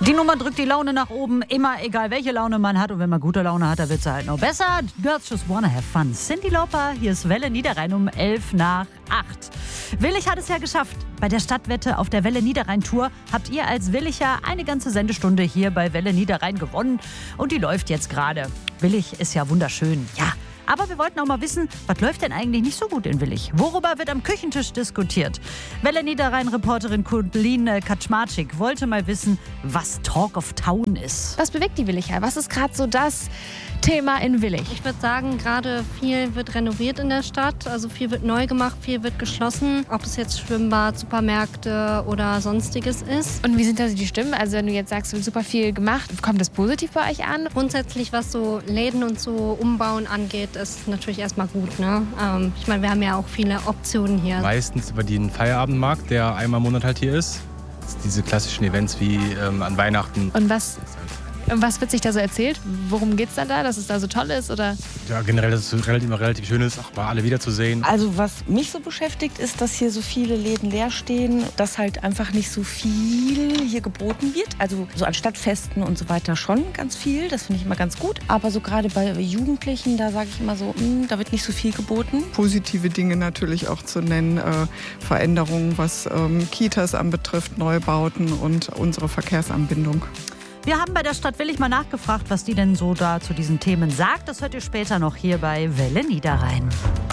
Die Nummer drückt die Laune nach oben, immer egal welche Laune man hat. Und wenn man gute Laune hat, dann wird sie halt noch besser. Girls just wanna have fun. Cyndi Lauper, hier ist Welle Niederrhein um 7:11. Willig hat es ja geschafft. Bei der Stadtwette auf der Welle Niederrhein-Tour habt ihr als Williger eine ganze Sendestunde hier bei Welle Niederrhein gewonnen. Und die läuft jetzt gerade. Willig ist ja wunderschön, ja. Aber wir wollten auch mal wissen, was läuft denn eigentlich nicht so gut in Willig? Worüber wird am Küchentisch diskutiert? Welle Niederrhein-Reporterin Colleen Kaczmarczyk wollte mal wissen, was Talk of Town ist. Was bewegt die Williger? Was ist gerade so das Thema in Willig? Ich würde sagen, gerade viel wird renoviert in der Stadt. Also viel wird neu gemacht, viel wird geschlossen. Ob es jetzt Schwimmbad, Supermärkte oder sonstiges ist. Und wie sind da so die Stimmen? Also wenn du jetzt sagst, es wird super viel gemacht, kommt das positiv bei euch an? Grundsätzlich, was so Läden und so Umbauen angeht, ist natürlich erstmal gut. Ne? Ich meine, wir haben ja auch viele Optionen hier. Meistens über den Feierabendmarkt, der einmal im Monat halt hier ist. Diese klassischen Events wie an Weihnachten. Und was wird sich da so erzählt? Worum geht's dann da, dass es da so toll ist? Oder? Ja, generell, dass es relativ schön ist, auch mal alle wiederzusehen. Also was mich so beschäftigt, ist, dass hier so viele Läden leer stehen, dass halt einfach nicht so viel hier geboten wird. Also so an Stadtfesten und so weiter schon ganz viel, das finde ich immer ganz gut. Aber so gerade bei Jugendlichen, da sage ich immer so, da wird nicht so viel geboten. Positive Dinge natürlich auch zu nennen, Veränderungen, was Kitas anbetrifft, Neubauten und unsere Verkehrsanbindung. Wir haben bei der Stadt Willig mal nachgefragt, was die denn so da zu diesen Themen sagt. Das hört ihr später noch hier bei Welle Niederrhein.